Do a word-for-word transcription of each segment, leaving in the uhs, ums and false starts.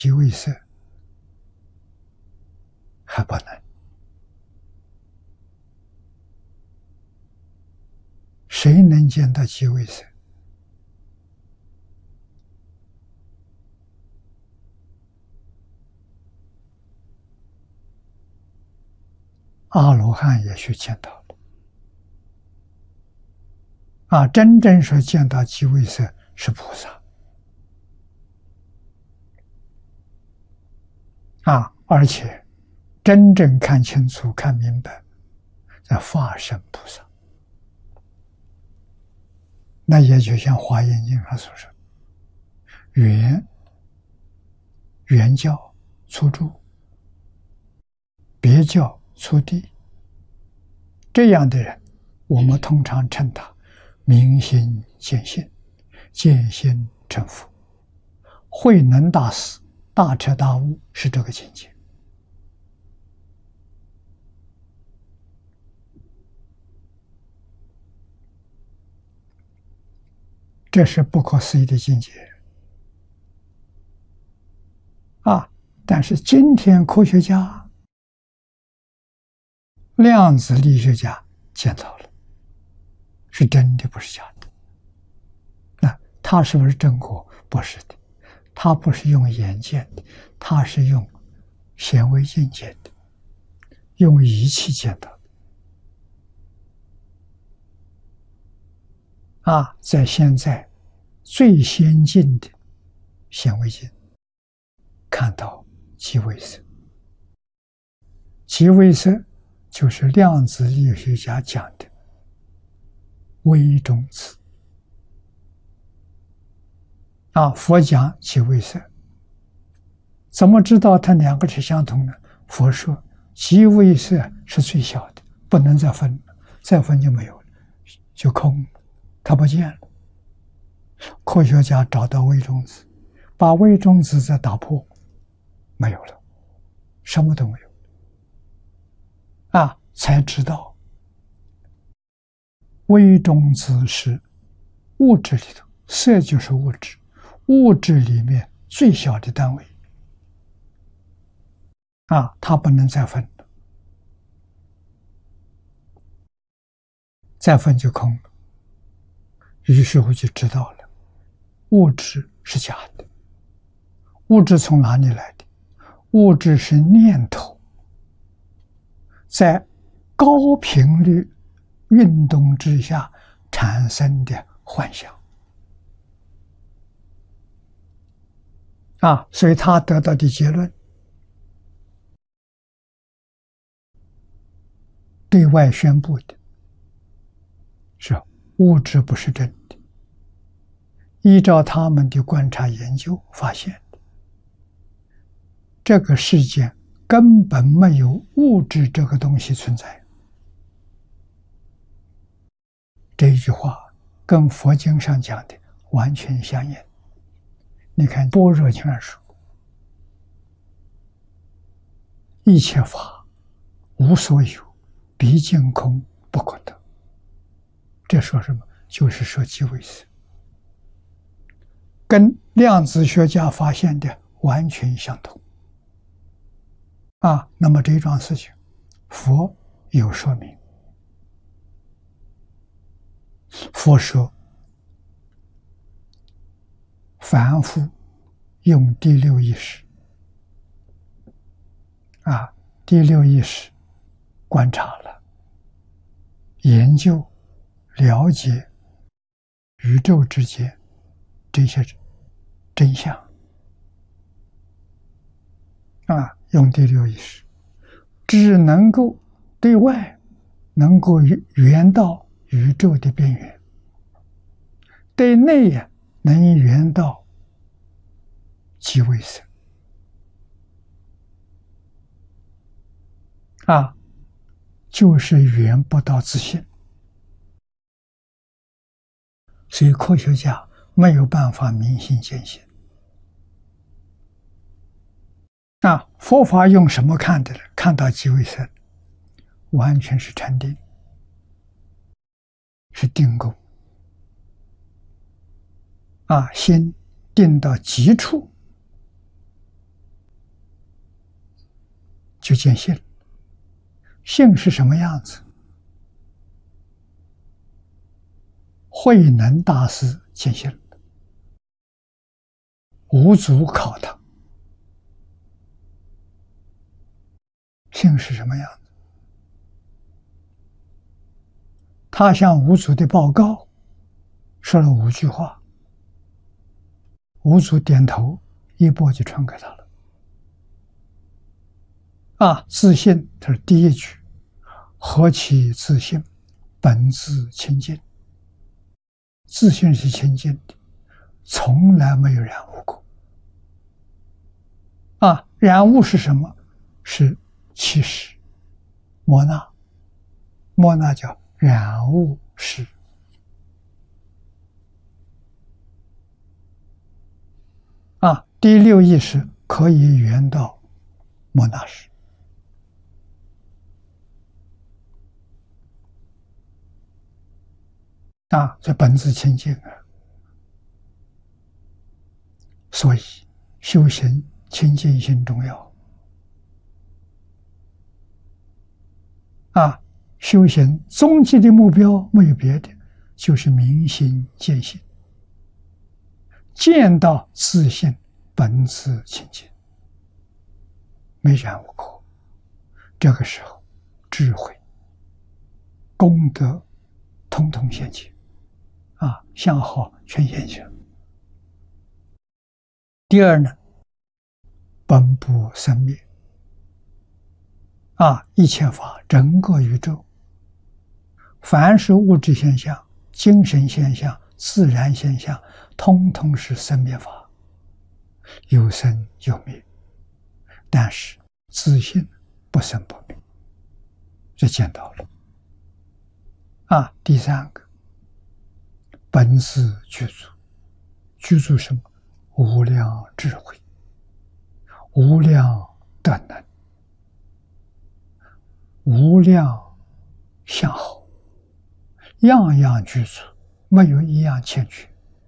即为色还不能。谁能见到即为色？阿罗汉也许见到了。啊，真正说见到即为色是菩萨。啊，而且真正看清楚、看明白，在化身菩萨。那也就像《华严经》上所说：“原原教初住，别教初地。”这样的人，我们通常称他明心见性，见性成佛。慧能大师大彻大悟是这个境界。这是不可思议的境界啊！但是今天科学家、量子力学家见到了，是真的，不是假的。那他是不是真果？不是的，他不是用眼见的，他是用显微镜见的，用仪器见到的。啊，在现在最先进的显微镜看到即为色。即为色就是量子力学家讲的微中子。啊，佛讲即为色，怎么知道它两个是相同呢？佛说即为色是最小的，不能再分了，再分就没有了，就空了，它不见了。科学家找到微中子，把微中子再打破，没有了，什么都没有。啊，才知道微中子是物质里头，色就是物质，物质里面最小的单位。啊，它不能再分了，再分就空了。于是我就知道了，物质是假的。物质从哪里来的？物质是念头在高频率运动之下产生的幻想。啊，所以他得到的结论，对外宣布的是物质不是真的。依照他们的观察研究发现，这个世界根本没有物质这个东西存在。这一句话跟佛经上讲的完全相应。你看《般若经上说：“一切法无所有，毕竟空，不可得。”这说什么？就是说即为色，跟量子学家发现的完全相同。啊，那么这一桩事情，佛有说明。佛说，凡夫用第六意识，啊，第六意识观察了、研究、了解宇宙之间这些真相，啊，用第六意识，只能够对外能够圆到宇宙的边缘，对内呀能圆到即为色。啊，就是圆不到自性。所以科学家没有办法明心见性。啊，佛法用什么看的呢？看到即为色，完全是禅定，是定功。啊，心定到极处， 就见性。性是什么样子？慧能大师见性，无足考他。性是什么样子？他向五祖的报告说了五句话，五祖点头，一钵就传给他了。啊，自信，这是第一句，何其自信，本自清净。自信是清净的，从来没有染污过。啊，染污是什么？是起始摩那，摩那叫染污识。啊，第六意识可以圆到摩那识。啊，这本自清净啊，所以修行清净心重要。啊，修行终极的目标没有别的，就是明心见性，见到自性本自清净，没染无过。这个时候，智慧、功德，统统现起。啊，相好全现前。第二呢，本不生灭。啊，一切法，整个宇宙，凡是物质现象、精神现象、自然现象，通通是生灭法，有生有灭。但是自性不生不灭，这见到了。啊，第三个。本自具足，具足什么？无量智慧，无量德能，无量相好，样样具足，没有一样欠缺。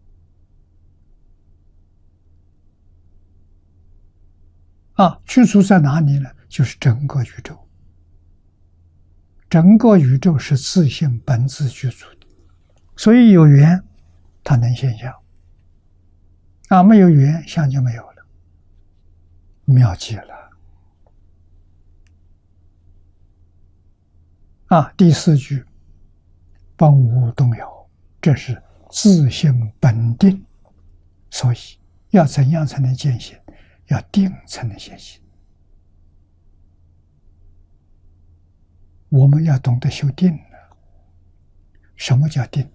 啊，具足在哪里呢？就是整个宇宙，整个宇宙是自性本自具足的。所以有缘，它能现象；啊，没有缘，相就没有了，妙极了。啊，第四句，本无动摇，这是自性本定。所以要怎样才能见性？要定才能现性。我们要懂得修定了。什么叫定？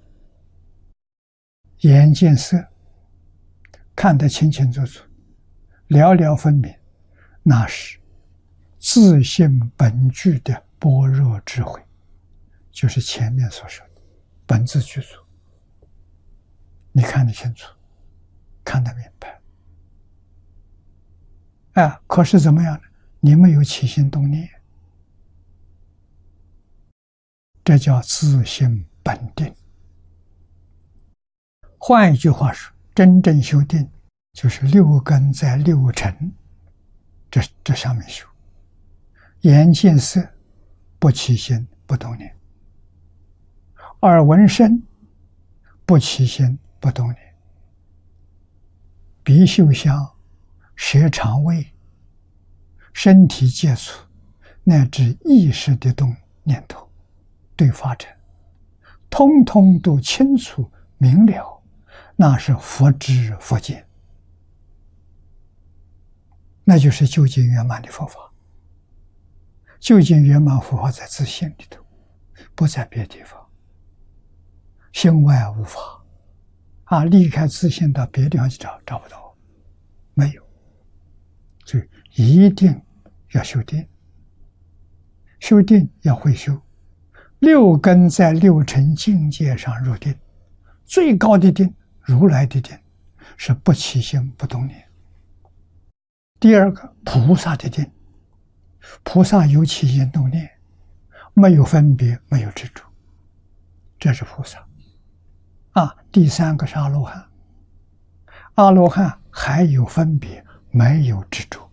眼见色，看得清清楚楚，了了分明，那是自性本具的般若智慧，就是前面所说的本自具足。你看得清楚，看得明白。啊，可是怎么样呢？你没有起心动念，这叫自性本定。换一句话说，真正修定就是六根在六尘这这上面修。眼见色，不起心不动念；耳闻声，不起心不动念；鼻嗅香，舌尝味，身体接触，乃至意识的动念头对发展，通通都清楚明了。那是佛知佛见，那就是究竟圆满的佛法。究竟圆满佛法在自性里头，不在别的地方。心外无法啊，离开自性到别的地方去找，找不到，没有。所以一定要修定，修定要会修。六根在六尘境界上入定，最高的定，如来的定，是不起心不动念。第二个，菩萨的定，菩萨有起心动念，没有分别，没有执着，这是菩萨。啊，第三个是阿罗汉，阿罗汉还有分别，没有执着。